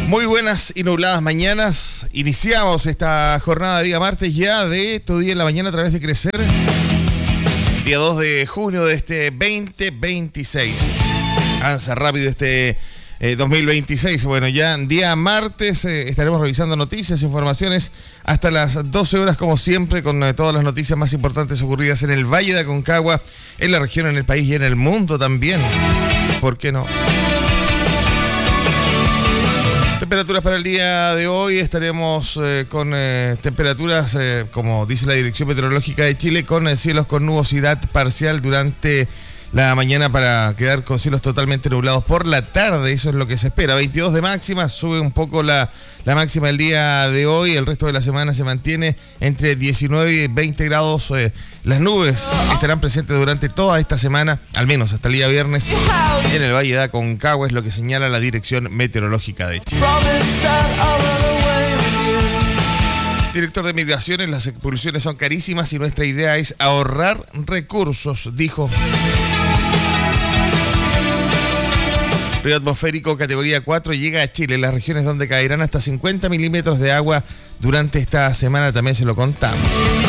Muy buenas y nubladas mañanas. Iniciamos esta jornada de día martes ya de todo día en la mañana a través de Crecer. Día 2 de junio de este 2026. Avanza rápido este 2026. Bueno, ya día martes estaremos revisando noticias, informaciones hasta las 12 horas como siempre con todas las noticias más importantes ocurridas en el Valle de Aconcagua, en la región, en el país y en el mundo también. ¿Por qué no? Temperaturas para el día de hoy, estaremos con temperaturas, como dice la Dirección Meteorológica de Chile, con cielos con nubosidad parcial durante la mañana para quedar con cielos totalmente nublados por la tarde. Eso es lo que se espera. 22 de máxima, sube un poco la máxima el día de hoy. El resto de la semana se mantiene entre 19 y 20 grados. Las nubes estarán presentes durante toda esta semana, al menos hasta el día viernes, en el Valle de Aconcagua, es lo que señala la Dirección Meteorológica de Chile. Director de Migraciones, las expulsiones son carísimas y nuestra idea es ahorrar recursos, dijo. Río atmosférico categoría 4 llega a Chile, las regiones donde caerán hasta 50 milímetros de agua durante esta semana, también se lo contamos.